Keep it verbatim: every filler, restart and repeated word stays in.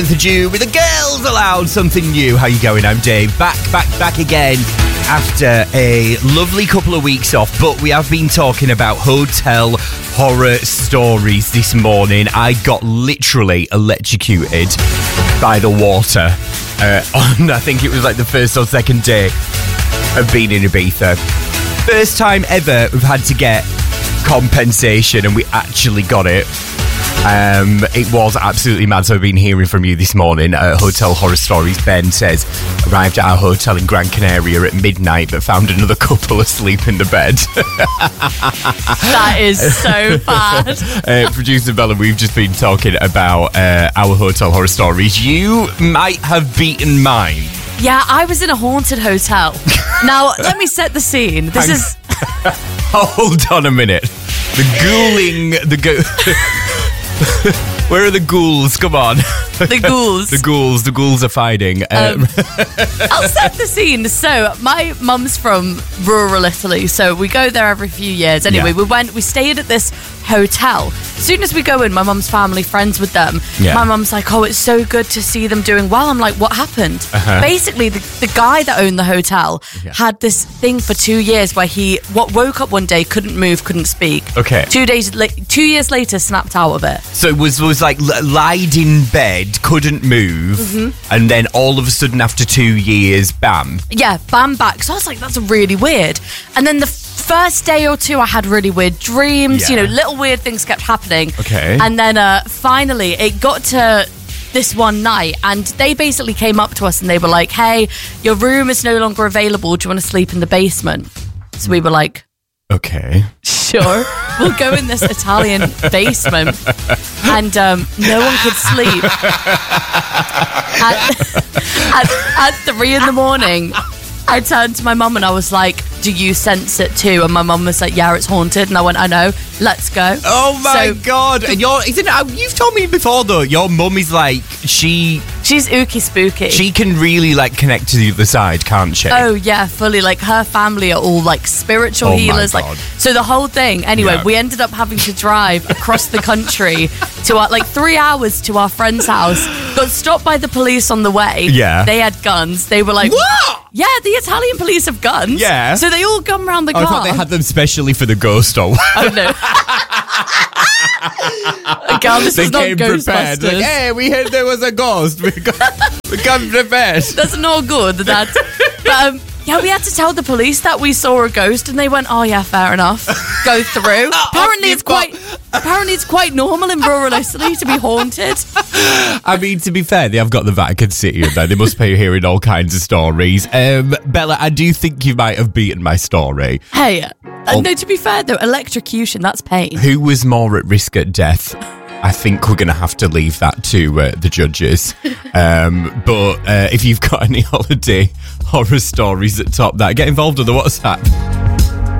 The Jew with the Girls Aloud, something new. How you going? I'm Dave. Back, back, back again after a lovely couple of weeks off, but we have been talking about hotel horror stories this morning. I got literally electrocuted by the water uh, on, I think it was like the first or second day of being in Ibiza. First time ever we've had to get compensation, and we actually got it. Um, it was absolutely mad. So I've been hearing from you this morning. Uh, hotel horror stories. Ben says, arrived at our hotel in Gran Canaria at midnight, but found another couple asleep in the bed. That is so bad. uh, Producer Bella, we've just been talking about uh, our hotel horror stories. You might have beaten mine. Yeah, I was in a haunted hotel. Now, let me set the scene. This Hang- is... Hold on a minute. The ghouling... The go- Where are the ghouls? Come on. The ghouls. The ghouls. The ghouls are fighting. Um, Um, I'll set the scene. So, my mum's from rural Italy, so we go there every few years. Anyway, Yeah. we went, we stayed at this hotel. As soon as we go in, my mum's family friends with them. Yeah. My mum's like, oh, it's so good to see them doing well. I'm like, what happened? Uh-huh. Basically, the, the guy that owned the hotel Yeah. had this thing for two years where he what woke up one day, couldn't move, couldn't speak. Okay. Two days, la- two years later, snapped out of it. So it was, was like l- lied in bed, couldn't move, Mm-hmm. and then all of a sudden after two years, bam. Yeah, bam, back. So I was like, that's really weird. And then the first day or two, I had really weird dreams. Yeah. You know, little weird things kept happening. Okay. And then uh, finally, it got to this one night, and they basically came up to us and they were like, hey, your room is no longer available. Do you want to sleep in the basement? So we were like, Okay. sure, we'll go in this Italian basement. And um, no one could sleep. At, at, at three in the morning, I turned to my mum and I was like, do you sense it too? And my mum was like, yeah, it's haunted. And I went, I know, let's go. Oh my So- god! And you're, isn't it, you've told me before though. Your mum is like she. She's ooky spooky. She can really like connect to the other side, can't she? Oh yeah, fully. Like her family are all like spiritual Oh, my healers. God. Like so, the whole thing. Anyway, Yeah. we ended up having to drive across the country to our like three hours to our friend's house. Got stopped by the police on the way. Yeah. they had guns. They were like, What? Yeah, the Italian police have guns. Yeah. so they all come around the Oh, I car. thought they had them specially for the ghost or Oh no. God, this They is not came prepared. Ghostbusters. Like, hey, we heard there was a ghost. We got, we got prepared. That's not good. That. But um, yeah, we had to tell the police that we saw a ghost, and they went, "Oh yeah, fair enough. Go through." Apparently, you it's quite. Apparently, it's quite normal in rural Italy to be haunted. I mean, to be fair, they have got the Vatican City in there. They must be hearing all kinds of stories. Um, Bella, I do think you might have beaten my story. Hey, uh, Oh. no. To be fair though, electrocution—that's pain. Who was more at risk at death? I think we're going to have to leave that to uh, the judges. Um, but uh, if you've got any holiday horror stories that top that, get involved with the WhatsApp.